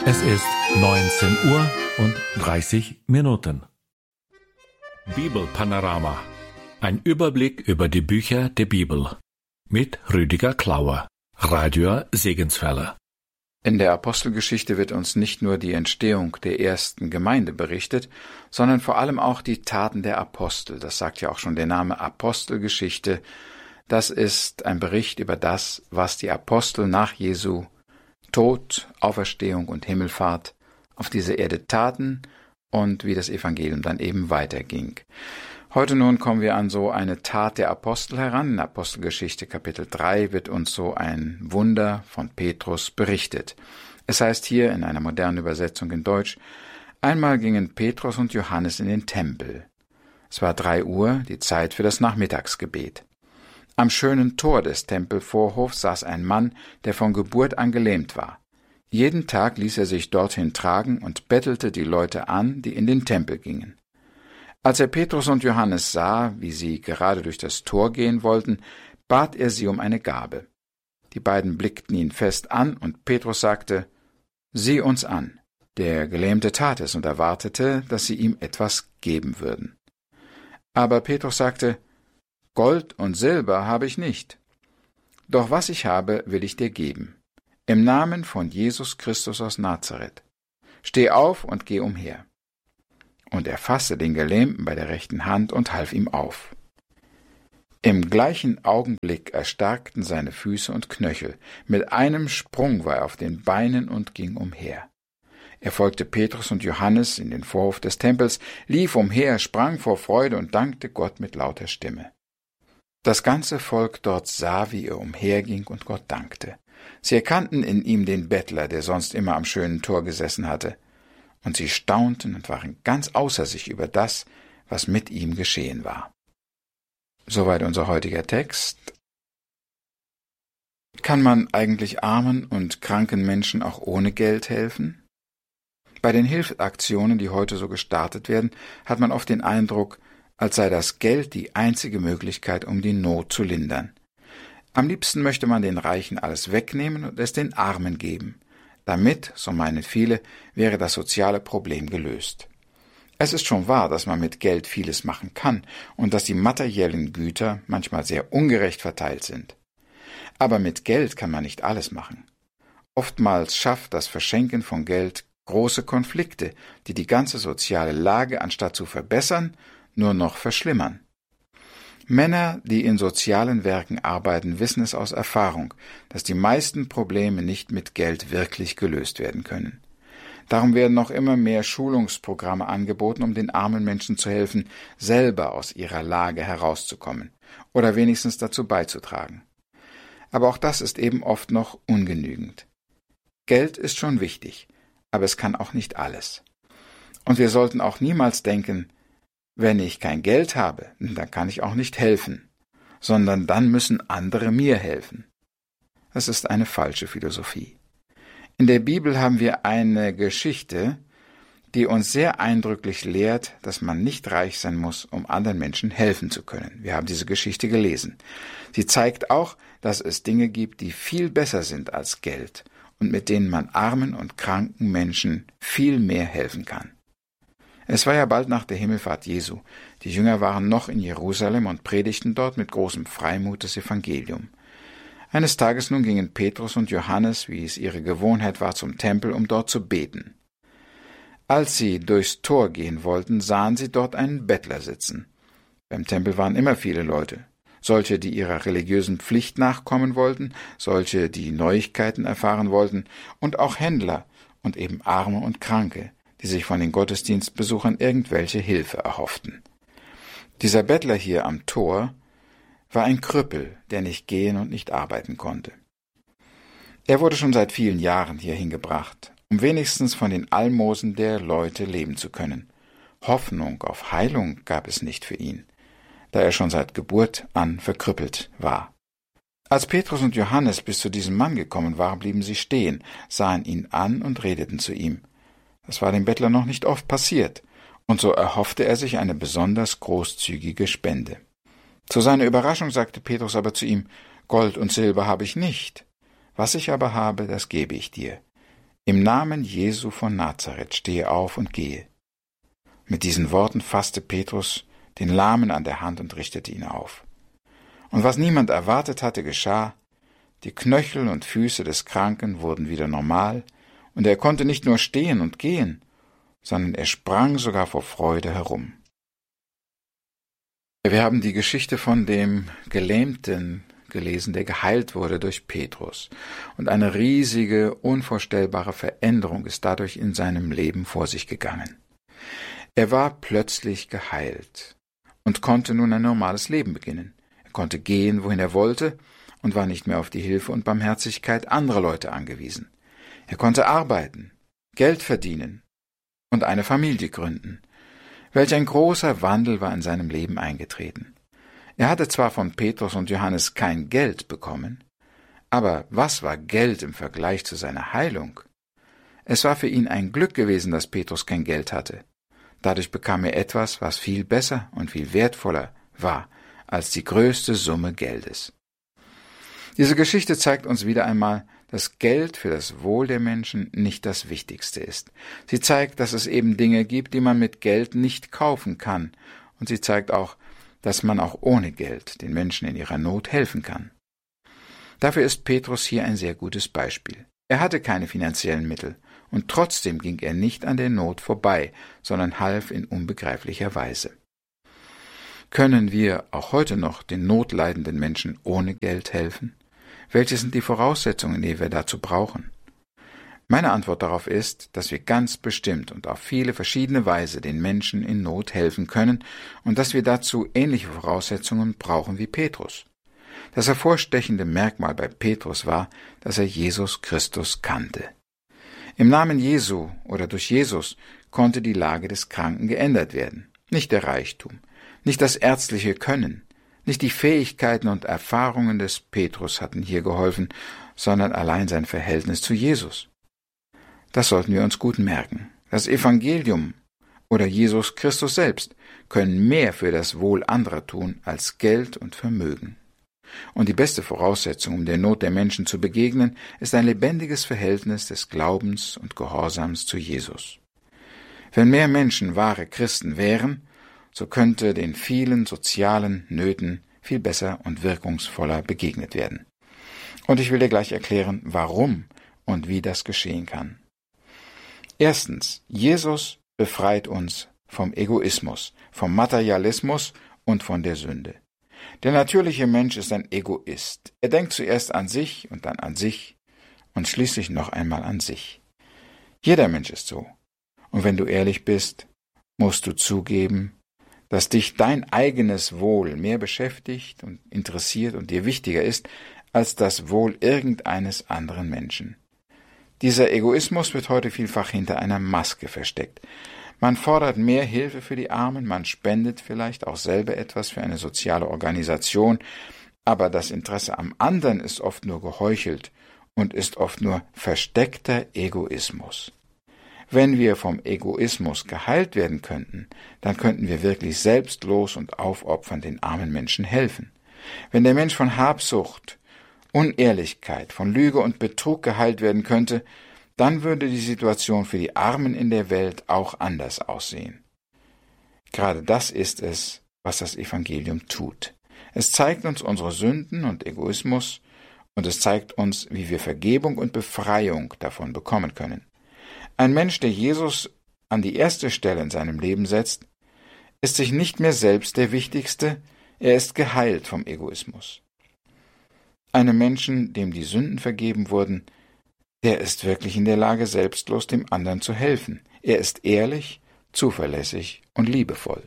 Es ist 19 Uhr und 30 Minuten. Bibelpanorama. Ein Überblick über die Bücher der Bibel. Mit Rüdiger Klauer, Radio Segenswelle. In der Apostelgeschichte wird uns nicht nur die Entstehung der ersten Gemeinde berichtet, sondern vor allem auch die Taten der Apostel. Das sagt ja auch schon der Name Apostelgeschichte. Das ist ein Bericht über das, was die Apostel nach Jesu Tod, Auferstehung und Himmelfahrt auf dieser Erde taten und wie das Evangelium dann eben weiterging. Heute nun kommen wir an so eine Tat der Apostel heran. In Apostelgeschichte Kapitel 3 wird uns so ein Wunder von Petrus berichtet. Es heißt hier in einer modernen Übersetzung in Deutsch: Einmal gingen Petrus und Johannes in den Tempel. Es war 3 Uhr, die Zeit für das Nachmittagsgebet. Am schönen Tor des Tempelvorhofs saß ein Mann, der von Geburt an gelähmt war. Jeden Tag ließ er sich dorthin tragen und bettelte die Leute an, die in den Tempel gingen. Als er Petrus und Johannes sah, wie sie gerade durch das Tor gehen wollten, bat er sie um eine Gabe. Die beiden blickten ihn fest an, und Petrus sagte: Sieh uns an. Der Gelähmte tat es und erwartete, dass sie ihm etwas geben würden. Aber Petrus sagte: Gold und Silber habe ich nicht. Doch was ich habe, will ich dir geben. Im Namen von Jesus Christus aus Nazareth. Steh auf und geh umher. Und er fasste den Gelähmten bei der rechten Hand und half ihm auf. Im gleichen Augenblick erstarkten seine Füße und Knöchel. Mit einem Sprung war er auf den Beinen und ging umher. Er folgte Petrus und Johannes in den Vorhof des Tempels, lief umher, sprang vor Freude und dankte Gott mit lauter Stimme. Das ganze Volk dort sah, wie er umherging und Gott dankte. Sie erkannten in ihm den Bettler, der sonst immer am schönen Tor gesessen hatte. Und sie staunten und waren ganz außer sich über das, was mit ihm geschehen war. Soweit unser heutiger Text. Kann man eigentlich armen und kranken Menschen auch ohne Geld helfen? Bei den Hilfsaktionen, die heute so gestartet werden, hat man oft den Eindruck, als sei das Geld die einzige Möglichkeit, um die Not zu lindern. Am liebsten möchte man den Reichen alles wegnehmen und es den Armen geben. Damit, so meinen viele, wäre das soziale Problem gelöst. Es ist schon wahr, dass man mit Geld vieles machen kann und dass die materiellen Güter manchmal sehr ungerecht verteilt sind. Aber mit Geld kann man nicht alles machen. Oftmals schafft das Verschenken von Geld große Konflikte, die die ganze soziale Lage, anstatt zu verbessern, nur noch verschlimmern. Männer, die in sozialen Werken arbeiten, wissen es aus Erfahrung, dass die meisten Probleme nicht mit Geld wirklich gelöst werden können. Darum werden noch immer mehr Schulungsprogramme angeboten, um den armen Menschen zu helfen, selber aus ihrer Lage herauszukommen oder wenigstens dazu beizutragen. Aber auch das ist eben oft noch ungenügend. Geld ist schon wichtig, aber es kann auch nicht alles. Und wir sollten auch niemals denken: Wenn ich kein Geld habe, dann kann ich auch nicht helfen, sondern dann müssen andere mir helfen. Das ist eine falsche Philosophie. In der Bibel haben wir eine Geschichte, die uns sehr eindrücklich lehrt, dass man nicht reich sein muss, um anderen Menschen helfen zu können. Wir haben diese Geschichte gelesen. Sie zeigt auch, dass es Dinge gibt, die viel besser sind als Geld und mit denen man armen und kranken Menschen viel mehr helfen kann. Es war ja bald nach der Himmelfahrt Jesu. Die Jünger waren noch in Jerusalem und predigten dort mit großem Freimut das Evangelium. Eines Tages nun gingen Petrus und Johannes, wie es ihre Gewohnheit war, zum Tempel, um dort zu beten. Als sie durchs Tor gehen wollten, sahen sie dort einen Bettler sitzen. Beim Tempel waren immer viele Leute. Solche, die ihrer religiösen Pflicht nachkommen wollten, solche, die Neuigkeiten erfahren wollten, und auch Händler und eben Arme und Kranke, die sich von den Gottesdienstbesuchern irgendwelche Hilfe erhofften. Dieser Bettler hier am Tor war ein Krüppel, der nicht gehen und nicht arbeiten konnte. Er wurde schon seit vielen Jahren hierhin gebracht, um wenigstens von den Almosen der Leute leben zu können. Hoffnung auf Heilung gab es nicht für ihn, da er schon seit Geburt an verkrüppelt war. Als Petrus und Johannes bis zu diesem Mann gekommen waren, blieben sie stehen, sahen ihn an und redeten zu ihm. Das war dem Bettler noch nicht oft passiert, und so erhoffte er sich eine besonders großzügige Spende. Zu seiner Überraschung sagte Petrus aber zu ihm: Gold und Silber habe ich nicht. Was ich aber habe, das gebe ich dir. Im Namen Jesu von Nazareth stehe auf und gehe. Mit diesen Worten fasste Petrus den Lahmen an der Hand und richtete ihn auf. Und was niemand erwartet hatte, geschah. Die Knöchel und Füße des Kranken wurden wieder normal, und er konnte nicht nur stehen und gehen, sondern er sprang sogar vor Freude herum. Wir haben die Geschichte von dem Gelähmten gelesen, der geheilt wurde durch Petrus. Und eine riesige, unvorstellbare Veränderung ist dadurch in seinem Leben vor sich gegangen. Er war plötzlich geheilt und konnte nun ein normales Leben beginnen. Er konnte gehen, wohin er wollte, und war nicht mehr auf die Hilfe und Barmherzigkeit anderer Leute angewiesen. Er konnte arbeiten, Geld verdienen und eine Familie gründen. Welch ein großer Wandel war in seinem Leben eingetreten. Er hatte zwar von Petrus und Johannes kein Geld bekommen, aber was war Geld im Vergleich zu seiner Heilung? Es war für ihn ein Glück gewesen, dass Petrus kein Geld hatte. Dadurch bekam er etwas, was viel besser und viel wertvoller war als die größte Summe Geldes. Diese Geschichte zeigt uns wieder einmal, dass Geld für das Wohl der Menschen nicht das Wichtigste ist. Sie zeigt, dass es eben Dinge gibt, die man mit Geld nicht kaufen kann. Und sie zeigt auch, dass man auch ohne Geld den Menschen in ihrer Not helfen kann. Dafür ist Petrus hier ein sehr gutes Beispiel. Er hatte keine finanziellen Mittel, und trotzdem ging er nicht an der Not vorbei, sondern half in unbegreiflicher Weise. Können wir auch heute noch den notleidenden Menschen ohne Geld helfen? Welche sind die Voraussetzungen, die wir dazu brauchen? Meine Antwort darauf ist, dass wir ganz bestimmt und auf viele verschiedene Weise den Menschen in Not helfen können und dass wir dazu ähnliche Voraussetzungen brauchen wie Petrus. Das hervorstechende Merkmal bei Petrus war, dass er Jesus Christus kannte. Im Namen Jesu oder durch Jesus konnte die Lage des Kranken geändert werden. Nicht der Reichtum, nicht das ärztliche Können, nicht die Fähigkeiten und Erfahrungen des Petrus hatten hier geholfen, sondern allein sein Verhältnis zu Jesus. Das sollten wir uns gut merken. Das Evangelium oder Jesus Christus selbst können mehr für das Wohl anderer tun als Geld und Vermögen. Und die beste Voraussetzung, um der Not der Menschen zu begegnen, ist ein lebendiges Verhältnis des Glaubens und Gehorsams zu Jesus. Wenn mehr Menschen wahre Christen wären, so könnte den vielen sozialen Nöten viel besser und wirkungsvoller begegnet werden. Und ich will dir gleich erklären, warum und wie das geschehen kann. Erstens, Jesus befreit uns vom Egoismus, vom Materialismus und von der Sünde. Der natürliche Mensch ist ein Egoist. Er denkt zuerst an sich und dann an sich und schließlich noch einmal an sich. Jeder Mensch ist so. Und wenn du ehrlich bist, musst du zugeben, dass dich dein eigenes Wohl mehr beschäftigt und interessiert und dir wichtiger ist als das Wohl irgendeines anderen Menschen. Dieser Egoismus wird heute vielfach hinter einer Maske versteckt. Man fordert mehr Hilfe für die Armen, man spendet vielleicht auch selber etwas für eine soziale Organisation, aber das Interesse am anderen ist oft nur geheuchelt und ist oft nur versteckter Egoismus. Wenn wir vom Egoismus geheilt werden könnten, dann könnten wir wirklich selbstlos und aufopfernd den armen Menschen helfen. Wenn der Mensch von Habsucht, Unehrlichkeit, von Lüge und Betrug geheilt werden könnte, dann würde die Situation für die Armen in der Welt auch anders aussehen. Gerade das ist es, was das Evangelium tut. Es zeigt uns unsere Sünden und Egoismus und es zeigt uns, wie wir Vergebung und Befreiung davon bekommen können. Ein Mensch, der Jesus an die erste Stelle in seinem Leben setzt, ist sich nicht mehr selbst der Wichtigste, er ist geheilt vom Egoismus. Einem Menschen, dem die Sünden vergeben wurden, der ist wirklich in der Lage, selbstlos dem anderen zu helfen. Er ist ehrlich, zuverlässig und liebevoll.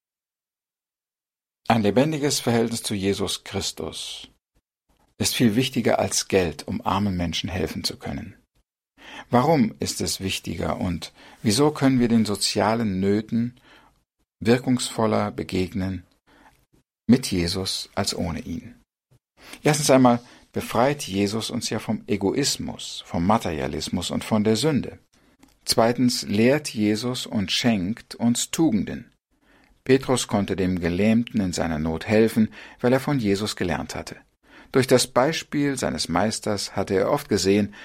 Ein lebendiges Verhältnis zu Jesus Christus ist viel wichtiger als Geld, um armen Menschen helfen zu können. Warum ist es wichtiger und wieso können wir den sozialen Nöten wirkungsvoller begegnen mit Jesus als ohne ihn? Erstens einmal befreit Jesus uns ja vom Egoismus, vom Materialismus und von der Sünde. Zweitens lehrt Jesus und schenkt uns Tugenden. Petrus konnte dem Gelähmten in seiner Not helfen, weil er von Jesus gelernt hatte. Durch das Beispiel seines Meisters hatte er oft gesehen,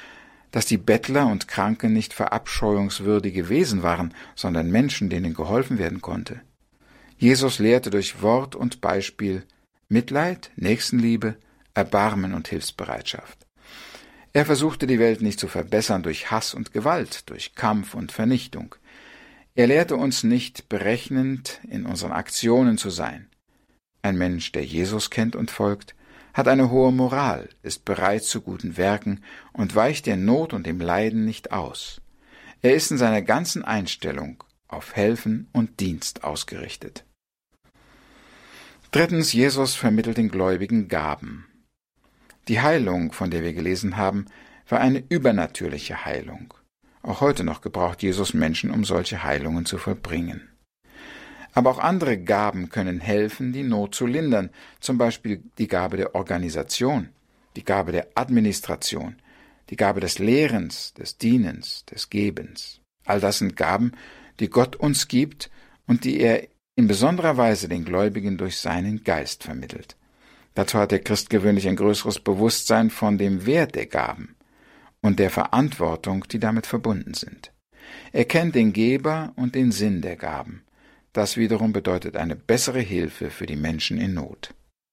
dass die Bettler und Kranken nicht verabscheuungswürdige Wesen waren, sondern Menschen, denen geholfen werden konnte. Jesus lehrte durch Wort und Beispiel Mitleid, Nächstenliebe, Erbarmen und Hilfsbereitschaft. Er versuchte die Welt nicht zu verbessern durch Hass und Gewalt, durch Kampf und Vernichtung. Er lehrte uns nicht berechnend in unseren Aktionen zu sein. Ein Mensch, der Jesus kennt und folgt, hat eine hohe Moral, ist bereit zu guten Werken und weicht der Not und dem Leiden nicht aus. Er ist in seiner ganzen Einstellung auf Helfen und Dienst ausgerichtet. Drittens, Jesus vermittelt den Gläubigen Gaben. Die Heilung, von der wir gelesen haben, war eine übernatürliche Heilung. Auch heute noch gebraucht Jesus Menschen, um solche Heilungen zu vollbringen. Aber auch andere Gaben können helfen, die Not zu lindern, zum Beispiel die Gabe der Organisation, die Gabe der Administration, die Gabe des Lehrens, des Dienens, des Gebens. All das sind Gaben, die Gott uns gibt und die er in besonderer Weise den Gläubigen durch seinen Geist vermittelt. Dazu hat der Christ gewöhnlich ein größeres Bewusstsein von dem Wert der Gaben und der Verantwortung, die damit verbunden sind. Er kennt den Geber und den Sinn der Gaben. Das wiederum bedeutet eine bessere Hilfe für die Menschen in Not.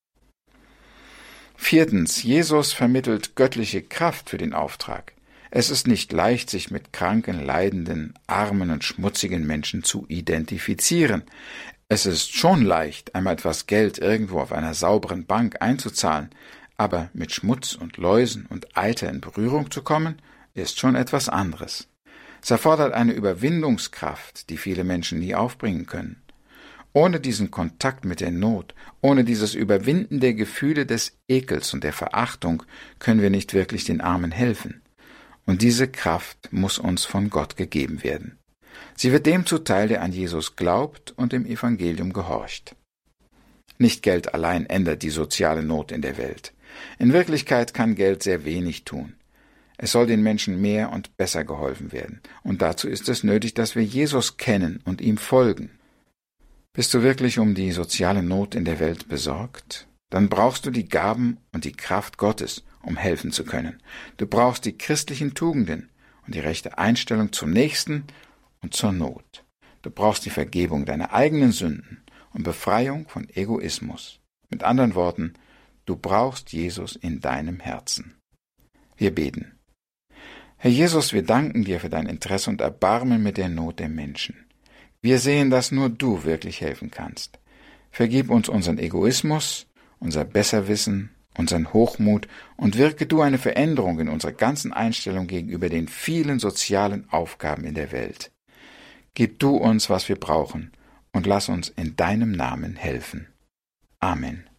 Viertens, Jesus vermittelt göttliche Kraft für den Auftrag. Es ist nicht leicht, sich mit kranken, leidenden, armen und schmutzigen Menschen zu identifizieren. Es ist schon leicht, einmal etwas Geld irgendwo auf einer sauberen Bank einzuzahlen, aber mit Schmutz und Läusen und Eiter in Berührung zu kommen, ist schon etwas anderes. Es erfordert eine Überwindungskraft, die viele Menschen nie aufbringen können. Ohne diesen Kontakt mit der Not, ohne dieses Überwinden der Gefühle des Ekels und der Verachtung, können wir nicht wirklich den Armen helfen. Und diese Kraft muss uns von Gott gegeben werden. Sie wird dem zuteil, der an Jesus glaubt und dem Evangelium gehorcht. Nicht Geld allein ändert die soziale Not in der Welt. In Wirklichkeit kann Geld sehr wenig tun. Es soll den Menschen mehr und besser geholfen werden. Und dazu ist es nötig, dass wir Jesus kennen und ihm folgen. Bist du wirklich um die soziale Not in der Welt besorgt? Dann brauchst du die Gaben und die Kraft Gottes, um helfen zu können. Du brauchst die christlichen Tugenden und die rechte Einstellung zum Nächsten und zur Not. Du brauchst die Vergebung deiner eigenen Sünden und Befreiung von Egoismus. Mit anderen Worten, du brauchst Jesus in deinem Herzen. Wir beten. Herr Jesus, wir danken dir für dein Interesse und Erbarmen mit der Not der Menschen. Wir sehen, dass nur du wirklich helfen kannst. Vergib uns unseren Egoismus, unser Besserwissen, unseren Hochmut und wirke du eine Veränderung in unserer ganzen Einstellung gegenüber den vielen sozialen Aufgaben in der Welt. Gib du uns, was wir brauchen, und lass uns in deinem Namen helfen. Amen.